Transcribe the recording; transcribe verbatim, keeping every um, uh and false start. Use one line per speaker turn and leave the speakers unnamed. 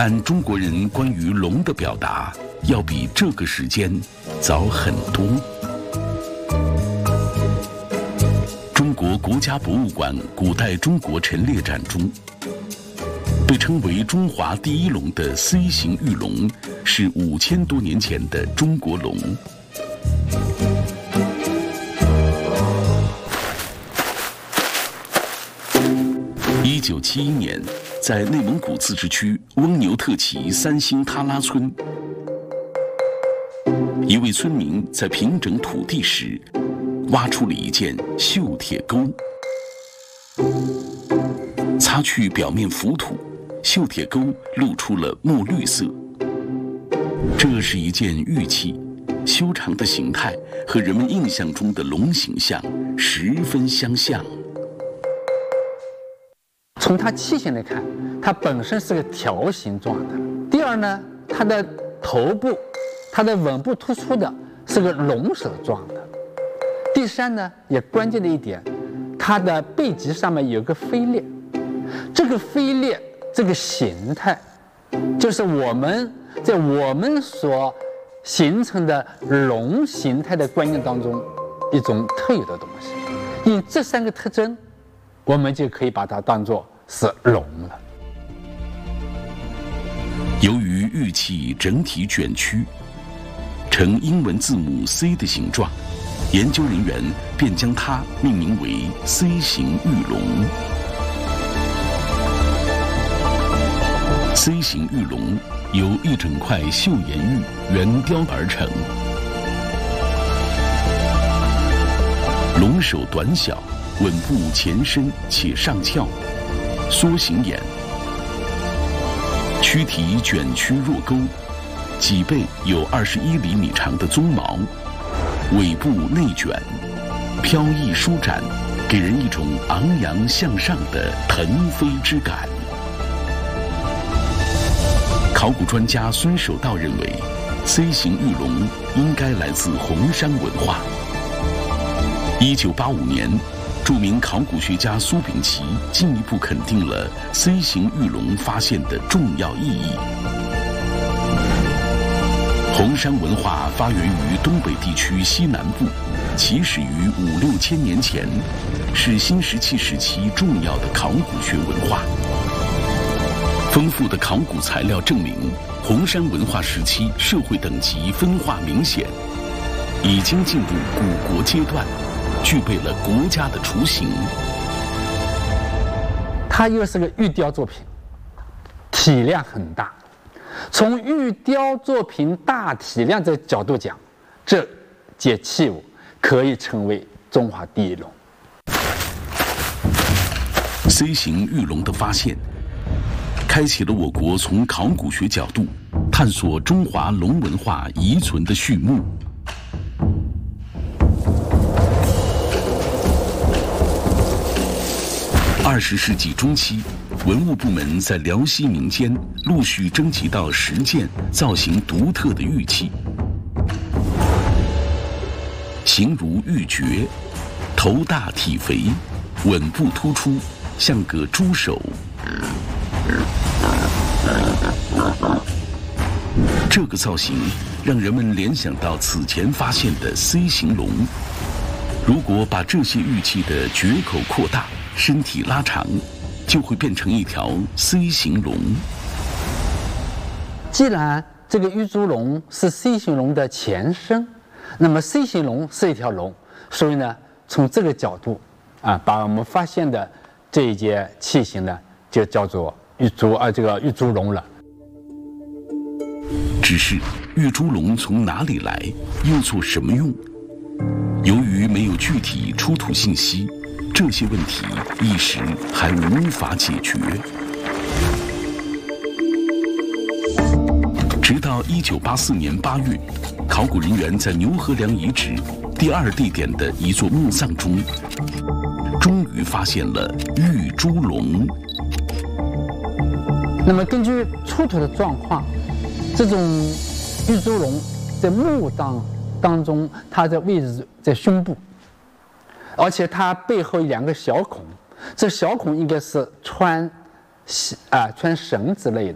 但中国人关于龙的表达要比这个时间早很多。中国国家博物馆古代中国陈列展中，被称为中华第一龙的 C 型玉龙，是五千多年前的中国龙。一九七一年，在内蒙古自治区翁牛特旗三星喀拉村，一位村民在平整土地时，挖出了一件锈铁钩，擦去表面浮土，锈铁钩露出了墨绿色。这是一件玉器，修长的形态和人们印象中的龙形象十分相像。
从它器型来看，它本身是个条形状的。第二呢，它的头部、它的吻部突出的是个龙首状的。第三呢，也关键的一点，它的背脊上面有个飞裂，这个飞裂这个形态，就是我们在我们所形成的龙形态的观念当中一种特有的东西。因这三个特征，我们就可以把它当作是龙了。
由于玉器整体卷曲，呈英文字母 C 的形状，研究人员便将它命名为 C 型玉龙。C 型玉龙由一整块岫岩玉圆雕而成，龙首短小，吻部前伸且上翘，缩形眼，躯体卷曲若钩，脊背有二十一厘米长的鬃毛，尾部内卷，飘逸舒展，给人一种昂扬向上的腾飞之感。考古专家孙守道认为 ，C 型玉龙应该来自红山文化。一九八五年，著名考古学家苏秉琦进一步肯定了 C 型玉龙发现的重要意义。红山文化发源于东北地区西南部，起始于五六千年前，是新石器时期重要的考古学文化。丰富的考古材料证明，红山文化时期社会等级分化明显，已经进入古国阶段，具备了国家的雏形。
它又是个玉雕作品，体量很大。从玉雕作品大体量这个角度讲，这件器物可以成为中华第一龙。
C 型玉龙的发现，开启了我国从考古学角度探索中华龙文化遗存的序幕。二十世纪中期，文物部门在辽西民间陆续征集到十件造型独特的玉器，形如玉珏，头大体肥，吻部突出，像个猪手。这个造型让人们联想到此前发现的 C 型龙。如果把这些玉器的决口扩大，身体拉长，就会变成一条 C 型龙。
既然这个玉猪龙是 C 型龙的前身，那么 C 型龙是一条龙，所以呢，从这个角度啊，把我们发现的这一件器型呢，就叫做玉猪啊，这个玉猪龙了。
只是玉猪龙从哪里来，又做什么用？由于没有具体出土信息，这些问题一时还无法解决。直到一九八四年八月，考古人员在牛河梁遗址第二地点的一座墓葬中，终于发现了玉猪龙。
那么根据出土的状况，这种玉猪龙在墓葬当中，它的位置在胸部，而且它背后有两个小孔，这小孔应该是穿啊穿绳之类的。